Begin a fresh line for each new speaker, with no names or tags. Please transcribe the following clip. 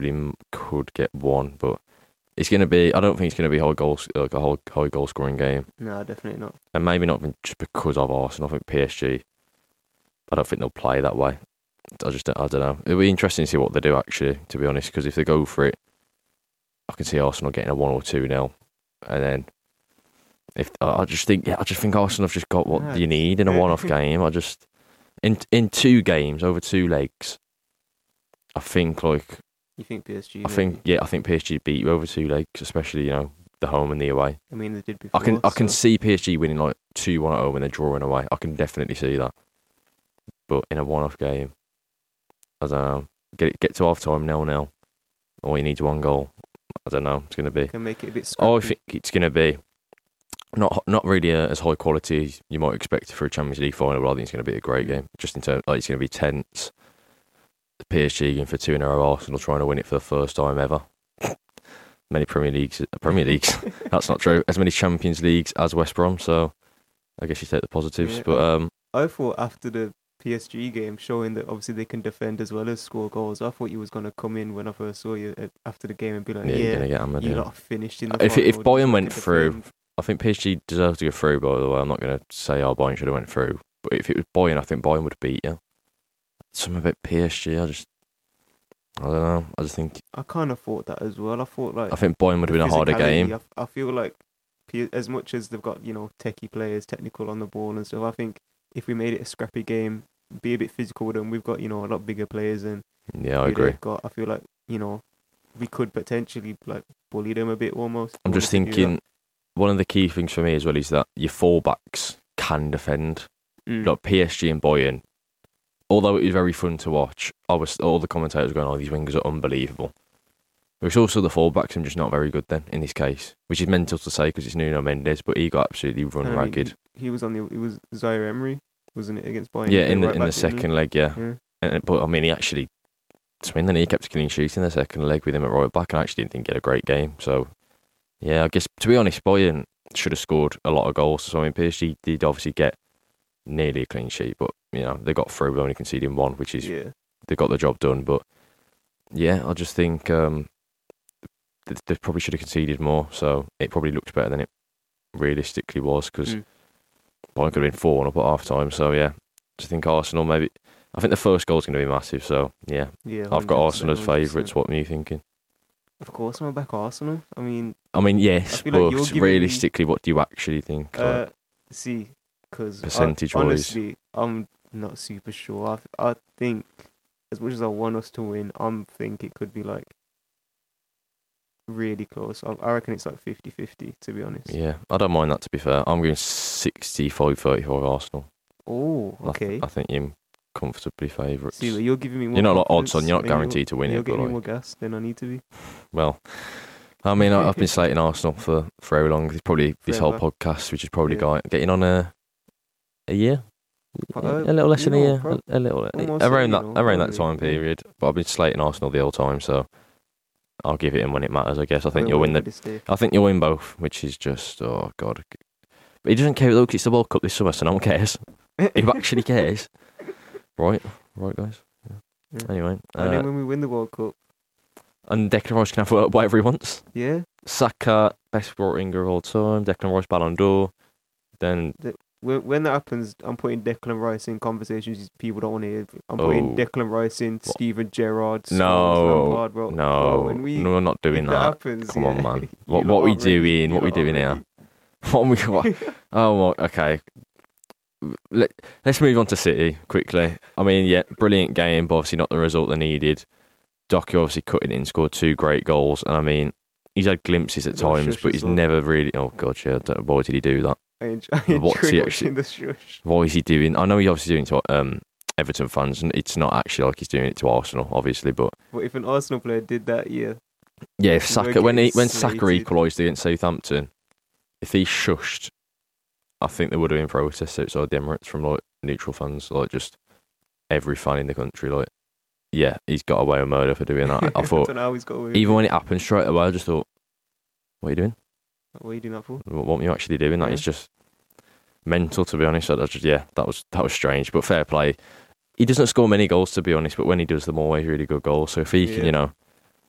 could get one, but it's going to be. I don't think it's going to be high goal scoring game.
No, definitely not.
And maybe not even just because of Arsenal. I think PSG. I don't think they'll play that way. I don't know. It'll be interesting to see what they do actually. To be honest, because if they go for it, I can see Arsenal getting a 1 or 2-0, and then I just think Arsenal have just got what you need in a one-off game. In 2 games over 2 legs, I think like.
You think PSG?
I think PSG beat you over 2 legs, especially the home and the away.
I mean, they did before.
I can see PSG winning like 2-1 at home and then drawing away. I can definitely see that. But in a one-off game, I don't know. Get to half time 0-0. All you need is 1 goal. I don't know. It's going to be.
Can make it a bit scrappy.
I think it's going to be not really as high quality as you might expect for a Champions League final, but I think it's going to be a great game. Just in terms, it's going to be tense. The PSG going for 2 in a row. Arsenal trying to win it for the first time ever. Many Premier Leagues. That's not true. As many Champions Leagues as West Brom. So I guess you take the positives.
Yeah,
but
I thought after the PSG game, showing that obviously they can defend as well as score goals, I thought you was going to come in when I first saw you after the game and be like,
you're gonna get hammered,
you lot finished in the
If
final,
Bayern went through, I think PSG deserves to go through, by the way. I'm not going to say Bayern should have went through. But if it was Bayern, I think Bayern would beat you. Something about PSG, I don't know. I just think...
I kind of thought that as well. I
think Bayern would have been a harder game.
I feel like as much as they've got, techie players, technical on the ball and stuff, I think if we made it a scrappy game, be a bit physical with them, we've got, a lot bigger players and
yeah, I agree.
I feel like, we could potentially like bully them a bit almost.
I'm just thinking one of the key things for me as well is that your fullbacks can defend. Like PSG and Bayern, although it was very fun to watch, all the commentators were going, these wingers are unbelievable. But it's also the fullbacks I'm just not very good then, in this case, which is mental to say because it's Nuno Mendes, but he got absolutely run ragged.
He was it was Zaire Emery, wasn't it, against Bayern?
Yeah, in the second leg, yeah. But I mean, he actually, Swindon, he kept a clean sheet in the second leg with him at right back and actually didn't get a great game. So, yeah, I guess, to be honest, Bayern should have scored a lot of goals. So, I mean, PSG did obviously get nearly a clean sheet, but, they got through only conceding 1, which is, they got the job done. But, yeah, I just think they probably should have conceded more. So, it probably looked better than it realistically was because Bayern could have been 4-1 up at half time. So, yeah, I think Arsenal maybe... I think the first goal's going to be massive, so yeah. I've got Arsenal as favourites. What are you thinking?
Of course, I'm back Arsenal. I mean,
yes, but like realistically, what do you actually think?
Because
percentage-wise,
honestly, I'm not super sure. I think as much as I want us to win, I think it could be like really close. I reckon it's like 50-50, to be honest.
Yeah, I don't mind that. To be fair, I'm going 65-35 Arsenal.
Oh, okay.
I think you're comfortably favourites.
See, you're giving me more.
You're not like odds on. You're not guaranteed to win it.
You're giving me more gas than I need to be.
Well, I mean, I've been slating Arsenal for very long. It's probably this whole podcast, which is probably getting on a year, a little less than a year, a little around that time period. But I've been slating Arsenal the whole time, so I'll give it in when it matters. I guess I think you'll win I think you'll win both, which is just oh god. But he doesn't care. Look, it's the World Cup this summer, so no one cares. He actually cares. Right, guys. Yeah. Anyway.
And then when we win the World Cup.
And Declan Rice can have whatever he wants.
Yeah.
Saka, best winger of all time. Declan Rice, Ballon d'Or. Then...
When that happens, I'm putting Declan Rice in conversations people don't want to hear. I'm putting Declan Rice in, Steven Gerrard.
No, we're not doing that.
Happens,
Come on, man. What are we doing? What are we doing here? Okay. Let's move on to City quickly. I mean, yeah, brilliant game, but obviously not the result they needed. Doku obviously cut it in, scored 2 great goals, and I mean, he's had glimpses at times, but he's never really. Oh god, yeah, why did he do that?
What's he actually? The shush.
What is he doing? I know he's obviously doing it to Everton fans, and it's not actually like he's doing it to Arsenal, obviously. But
if an Arsenal player did that, yeah,
if Saka when Saka equalised against Southampton, if he shushed. I think there would have been protests outside the Emirates from like neutral fans, like just every fan in the country. Like, yeah, he's got away with murder for doing that. I thought, even when it happened straight away, I just thought, what are you doing?
What are you doing that for?
What are you actually doing? That is just mental, to be honest. That was strange, but fair play. He doesn't score many goals, to be honest, but when he does them, always really good goals. So if he can,